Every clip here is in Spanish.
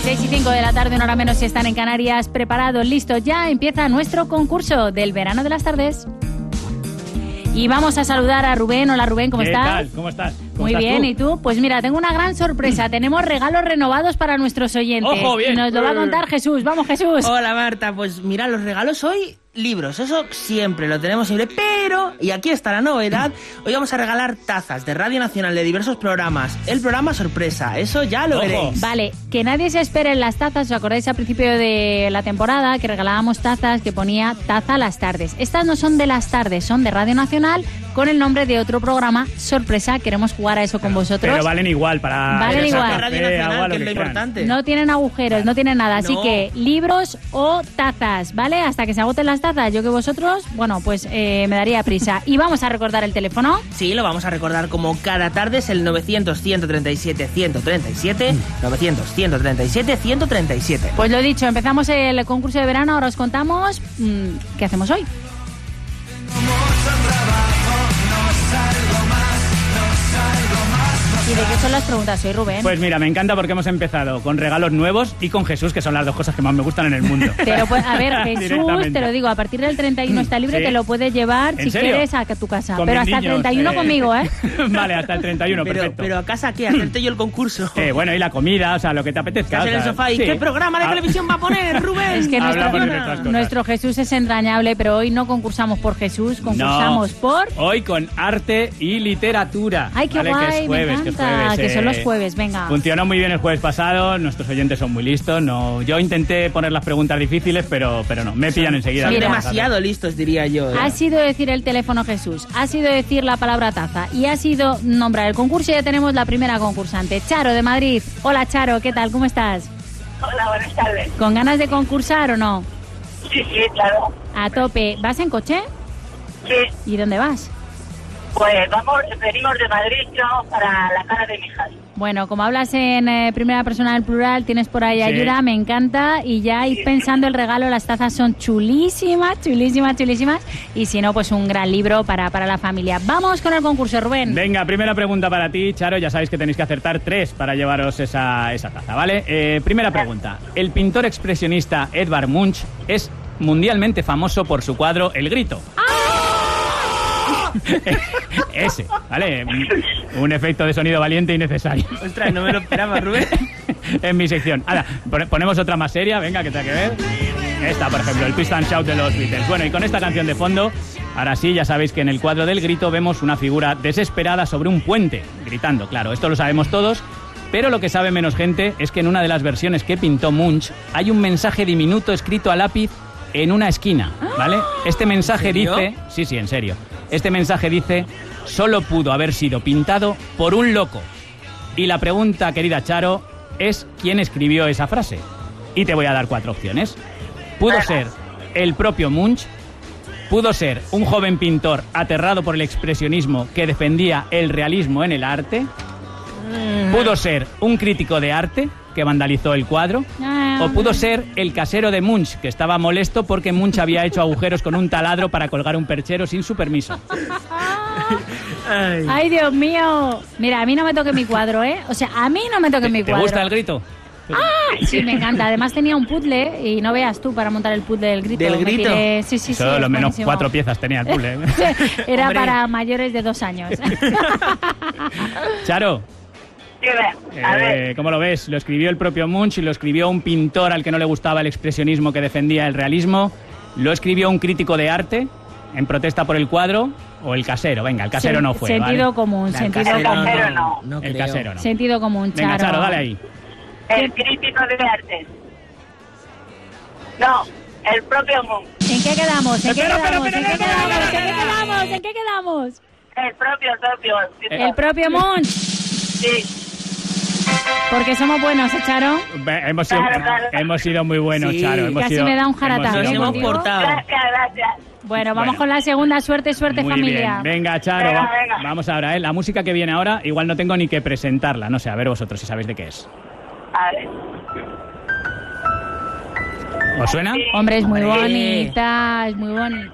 6:05 de la tarde, una hora menos si están en Canarias. Preparados, listos, ya empieza nuestro concurso del verano de las tardes. Y vamos a saludar a Rubén. Hola Rubén, ¿cómo estás? ¿Qué tal? ¿Cómo estás? Muy bien, ¿y tú? Pues mira, tengo una gran sorpresa. Tenemos regalos renovados para nuestros oyentes. ¡Ojo, bien! Y nos lo va a contar Jesús. ¡Vamos, Jesús! Hola Marta, pues mira, los regalos hoy, libros, eso siempre, lo tenemos siempre, pero, y aquí está la novedad, hoy vamos a regalar tazas de Radio Nacional de diversos programas, el programa sorpresa, eso ya lo veréis. Vale, que nadie se espere en las tazas. ¿Os acordáis al principio de la temporada que regalábamos tazas que ponía taza a las tardes? Estas no son de las tardes, son de Radio Nacional con el nombre de otro programa sorpresa. Queremos jugar a eso con vosotros. Pero valen igual para... Valen igual. Radio Nacional, que es lo importante. No tienen agujeros, no tienen nada, así No. que libros o tazas, ¿vale? Hasta que se agoten las tazas. Yo que vosotros, bueno, pues me daría prisa. Y vamos a recordar el teléfono. Sí, lo vamos a recordar como cada tarde, es el 900-137-137, 900-137-137. Pues lo dicho, empezamos el concurso de verano, ahora os contamos qué hacemos hoy. ¿Y de qué son las preguntas hoy, Rubén? Pues mira, me encanta porque hemos empezado con regalos nuevos y con Jesús, que son las dos cosas que más me gustan en el mundo. Pero pues, a ver, Jesús, Directamente. te lo digo, a partir del 31 está libre, Sí. te lo puedes llevar ¿En si serio? quieres a tu casa. Con Pero mis hasta el niños, 31 conmigo, ¿eh? Vale, hasta el 31, perfecto. Pero a casa, ¿qué? Hacerte yo el concurso. Bueno, y la comida, o sea, lo que te apetezca. Estás en el o sea, sofá y sí. ¿qué programa de Ah, televisión va a poner, Rubén? Es que Hablamos de nuestras cosas. nuestro Jesús es entrañable, pero hoy no concursamos por Jesús, concursamos por... Hoy con arte y literatura. ¡Ay, qué ¿vale? guay! Que es jueves, me que es encanta, jueves. que son los jueves, venga. Funcionó muy bien el jueves pasado, nuestros oyentes son muy listos. No, yo intenté poner las preguntas difíciles, pero no, me pillan enseguida. Son Mira. demasiado listos, diría yo. Ha sido decir el teléfono Jesús, ha sido decir la palabra taza y ha sido nombrar el concurso y ya tenemos la primera concursante, Charo de Madrid. Hola Charo, ¿qué tal? ¿Cómo estás? Hola, buenas tardes. ¿Con ganas de concursar o no? Sí, claro. A tope. ¿Vas en coche? Sí, ¿Y dónde vas? pues venimos de Madrid, yo, para la cara de mi hija. Bueno, como hablas en primera persona del plural, tienes por ahí Sí. ayuda, me encanta. Y ya ir pensando el regalo, las tazas son chulísimas, chulísimas, chulísimas. Y si no, pues un gran libro para la familia. Vamos con el concurso, Rubén. Venga, primera pregunta para ti, Charo. Ya sabéis que tenéis que acertar 3 para llevaros esa taza, ¿vale? Primera pregunta. El pintor expresionista Edvard Munch es mundialmente famoso por su cuadro El Grito. Ese, ¿vale? Un efecto de sonido valiente y necesario. Ostras, no me lo esperaba, Rubén. En mi sección. Ahora, ponemos otra más seria, venga, que tenga que ver. Esta, por ejemplo, el Twist and Shout de los Beatles. Bueno, y con esta canción de fondo, ahora sí, ya sabéis que en el cuadro del Grito vemos una figura desesperada sobre un puente, gritando, claro, esto lo sabemos todos, pero lo que sabe menos gente es que en una de las versiones que pintó Munch hay un mensaje diminuto escrito a lápiz en una esquina, ¿vale? Este mensaje ¿En serio? dice... Sí, en serio. Este mensaje dice, solo pudo haber sido pintado por un loco. Y la pregunta, querida Charo, es ¿quién escribió esa frase? Y te voy a dar 4 opciones. Pudo ser el propio Munch, pudo ser un joven pintor aterrado por el expresionismo que defendía el realismo en el arte, pudo ser un crítico de arte que vandalizó el cuadro, o pudo ser el casero de Munch, que estaba molesto porque Munch había hecho agujeros con un taladro para colgar un perchero sin su permiso. ¡Ay, Dios mío! Mira, a mí no me toque mi cuadro, ¿eh? O sea, a mí no me toque mi ¿Te cuadro. gusta el Grito? ¡Ah! Sí, me encanta. Además tenía un puzzle y no veas tú para montar el puzzle del Grito. ¿Del Me Grito? tiré- Sí, sí, sí. Solo es lo menos buenísimo. 4 piezas tenía el puzzle. Era Hombre. para mayores de 2 años. Charo, Dime, a ver, ¿cómo lo ves? Lo escribió el propio Munch, lo escribió un pintor al que no le gustaba el expresionismo que defendía el realismo, lo escribió un crítico de arte en protesta por el cuadro, o el casero. Venga, el casero no fue, Sentido ¿vale? común, La sentido casero común. Casero no. no El creo. casero no. Sentido común, Charo. Venga, Charo, dale ahí. el crítico de arte. No, el propio Moon. ¿En qué quedamos? ¿En qué Espera, quedamos? espera, ¿En qué espera, quedamos? espera, ¿En qué espera. quedamos? ¿En qué quedamos? El propio. El propio Munch. Sí, Porque somos buenos, ¿eh, Charo? Claro. Hemos sido muy buenos, Sí. Charo. Casi me da un jarataje, Nos sido hemos muy buenos. portado. gracias. Bueno, vamos Bueno. con la segunda. Suerte, Muy familia. bien. Venga, Charo, Venga. vamos ahora, ¿eh? La música que viene ahora, igual no tengo ni que presentarla. No sé, a ver vosotros si sabéis de qué es. A ver. ¿Os suena? Sí. Hombre, es muy Hombre. bonita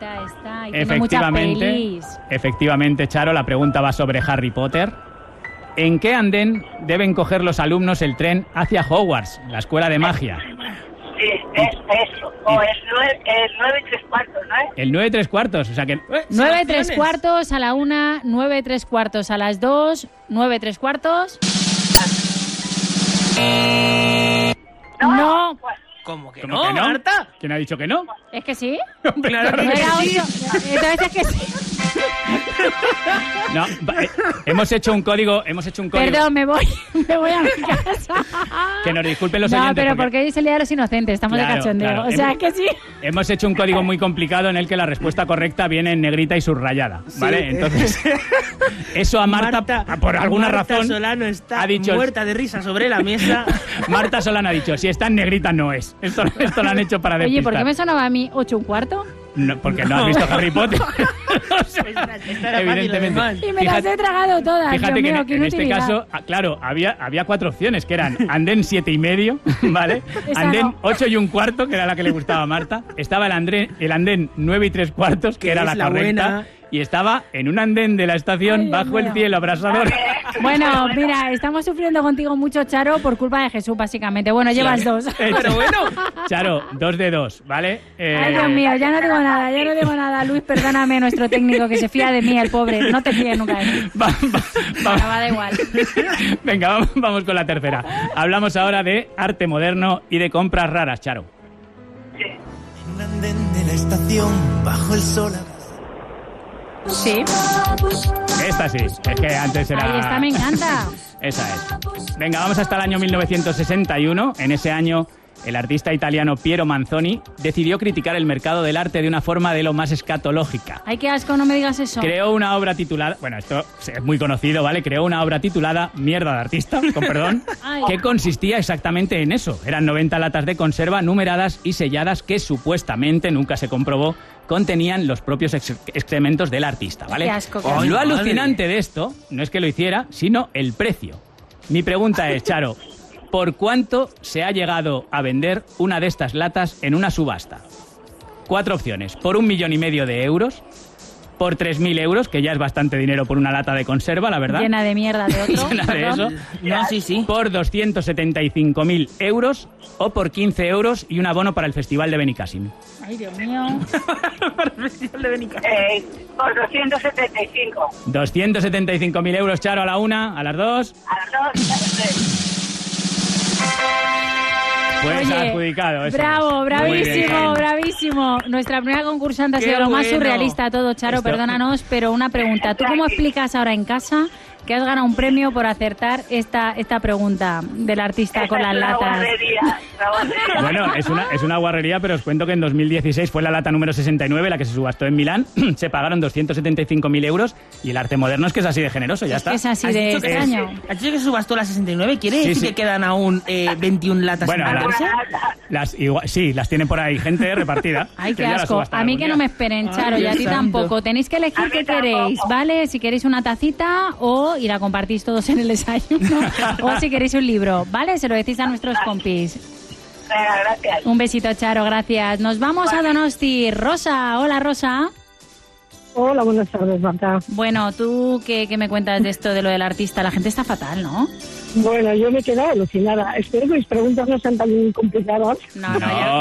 esta. Y tiene muchas pelis. Efectivamente, Charo, la pregunta va sobre Harry Potter. ¿En qué andén deben coger los alumnos el tren hacia Hogwarts, la escuela de magia? Sí, es eso. O el 9 3/4, ¿no es? El 9 3/4, o sea que... 9 3/4 a la 1, 9 3/4 a las 2, 9 3/4. No. ¿Cómo que ¿Cómo no, que no? Marta? ¿Quién ha dicho que no? ¿Es que sí? Claro No que era sí. 8. Entonces es que sí. No, hemos hecho un código... Perdón, me voy a mi casa. Que nos disculpen los No, oyentes. pero porque hoy es el Día de los Inocentes, estamos Claro, de cachondeo. claro. O sea, es que sí. Hemos hecho un código muy complicado en el que la respuesta correcta viene en negrita y subrayada, ¿vale? Sí. Entonces, eso a Marta, por alguna Marta razón, Solano está ha dicho... muerta de risa sobre la mesa. Marta Solano ha dicho, si está en negrita no es. Esto lo han hecho para Oye, despistar. ¿por qué me sonaba a mí 8 1/4? No, porque no has visto Harry Potter. O sea, Esta era fácil, además. Y me las he tragado todas. Fíjate Dios mío, que en este inutilidad. caso, claro, había 4 opciones, que eran andén 7 y medio, ¿vale? Esa Andén no. 8 y 1/4, que era la que le gustaba a Marta. Estaba el andén 9 y 3/4, que era es la la correcta. buena. Y estaba en un andén de la estación, Ay, Dios bajo el mío. cielo abrasador. Bueno, mira, estamos sufriendo contigo mucho, Charo, por culpa de Jesús, básicamente. Bueno, llevas 2. Pero bueno, Charo, 2 de 2, ¿vale? Ay, Dios mío, ya no digo nada. Luis, perdóname, nuestro técnico, que se fía de mí, el pobre. No te fíes nunca de mí. Bueno, va, da igual. Venga, vamos con la tercera. Hablamos ahora de arte moderno y de compras raras, Charo. En un andén de la estación, bajo el sol. Sí, Esta sí, es que antes era... ahí está, me encanta. Esa es. Venga, vamos hasta el año 1961. En ese año, el artista italiano Piero Manzoni decidió criticar el mercado del arte de una forma de lo más escatológica. Ay, qué asco, no me digas eso. Creó una obra titulada... Bueno, esto es muy conocido, ¿vale? Creó una obra titulada Mierda de artista, con perdón, Ay. que consistía exactamente en eso. Eran 90 latas de conserva numeradas y selladas que supuestamente, nunca se comprobó, contenían los propios excrementos del artista, ¿vale? Qué asco, qué asco. Lo Ay, alucinante madre. de esto no es que lo hiciera, sino el precio. Mi pregunta es, Charo, ¿por cuánto se ha llegado a vender una de estas latas en una subasta? 4 opciones. Por 1,5 millones de euros, por 3.000 euros, que ya es bastante dinero por una lata de conserva, la verdad. Llena de mierda de otro. Llena de perdón. eso. no, sí. Por 275.000 euros o por 15 euros y un abono para el Festival de Benicàssim. Ay, Dios mío. Por 275. 275.000 euros, Charo, a la 1, a las 2. A las 2, a las 3. Pues Oye, adjudicado. eso bravo, es. Muy bien, bravísimo, Karen. bravísimo. Nuestra primera concursante ha Qué sido lo más bueno. surrealista todo, Charo, Esto- perdónanos, pero una pregunta. ¿Tú cómo explicas ahora en casa que has ganado un premio por acertar esta pregunta del artista con las latas? Bueno, es una guarrería, pero os cuento que en 2016 fue la lata número 69, la que se subastó en Milán. Se pagaron 275.000 euros y el arte moderno es que es así de generoso, ya está. Es así ¿Has de dicho que extraño. ¿Has dicho que se subastó la 69? ¿Quiere Sí, decir sí. que quedan aún 21 latas Bueno, en la- venderse? sí, las tiene por ahí gente repartida. Ay, que qué ya las asco. subastará A mí algún que no día. me esperen, Ay, Charo, y a Dios ti santo. tampoco. Tenéis que elegir A mí qué tampoco. queréis, ¿vale? Si queréis una tacita o y la compartís todos en el desayuno. O si queréis un libro, ¿vale? Se lo decís a nuestros compis. Venga, gracias. Un besito, Charo, gracias. Nos vamos a Donosti. Rosa, hola, Rosa. Hola, buenas tardes, Marta. Bueno, ¿tú qué me cuentas de esto de lo del artista? La gente está fatal, ¿no? Bueno, yo me he quedado alucinada. Espero que mis preguntas no sean tan complicadas. No, No. ya